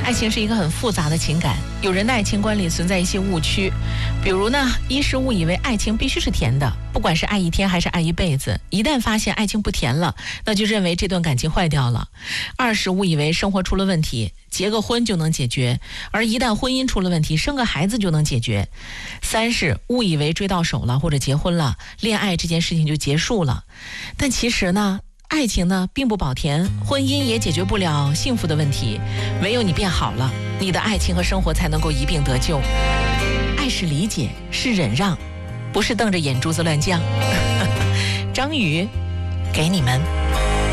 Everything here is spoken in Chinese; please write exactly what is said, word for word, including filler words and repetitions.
爱情是一个很复杂的情感，有人的爱情观里存在一些误区，比如呢，一是误以为爱情必须是甜的，不管是爱一天还是爱一辈子，一旦发现爱情不甜了，那就认为这段感情坏掉了；二是误以为生活出了问题，结个婚就能解决，而一旦婚姻出了问题，生个孩子就能解决；三是误以为追到手了或者结婚了，恋爱这件事情就结束了。但其实呢，爱情呢并不保甜，婚姻也解决不了幸福的问题，唯有你变好了，你的爱情和生活才能够一并得救。爱是理解，是忍让，不是瞪着眼珠子乱犟。张宇给你们。